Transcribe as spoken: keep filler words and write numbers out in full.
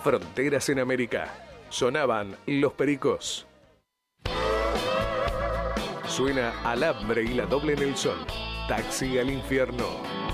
Fronteras en América. Sonaban Los Pericos. Suena Alambre y la Doble en el Sol. Taxi al Infierno.